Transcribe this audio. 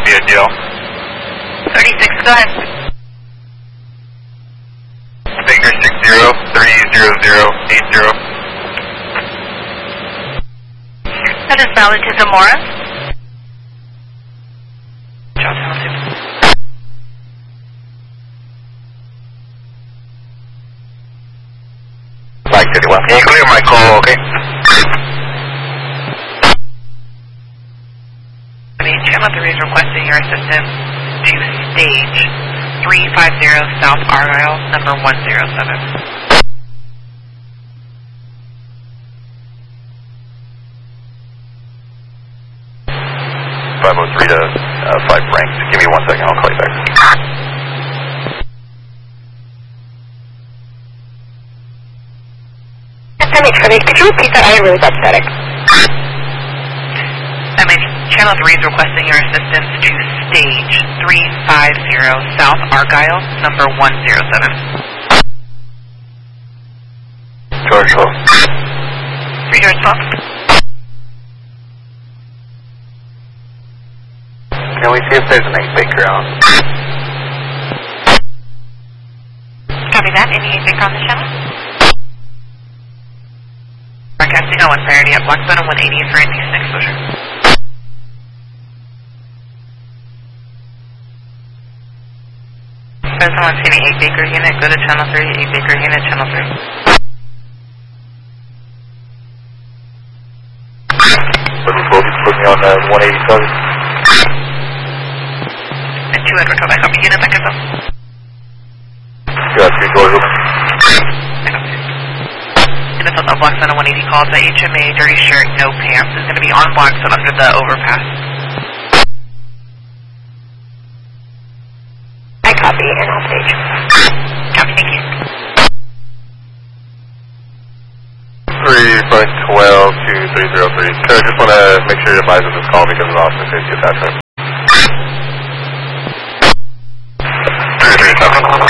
Columbia Deal. 36, go ahead. Finger 60-30080. That is valid to Zamora. Flag 31. Can you clear my call, okay? Channel 3 is requesting your assistance to stage 350 South Argyle, number 107. 503 to 5 Frank. Give me 1 second, I'll call you back. Could you repeat that? I really got static. Channel 3 is requesting your assistance to stage 350 South Argyle, number 107. George 12. 3 George 12. Can we see if there's an 8 Baker on? Copy that. Any 8 Baker on the channel? Broadcasting on 1 parity at Black Bottom 180 for indecent exposure. If someone's hitting 8 Baker unit, go to channel 3, 8 Baker unit, channel 3. Put me on 180 southern. And 2 Edward, I copy unit, back us up. You got 3 doors open. Units on the Black Center 180 calls at HMA, dirty shirt, no pants. Is going to be on Black Center under the overpass. I copy and I'll stage. Copy, thank you. 3.12 to 303. So I just want to make sure you advise of this call because of the officer safety attachment. 337.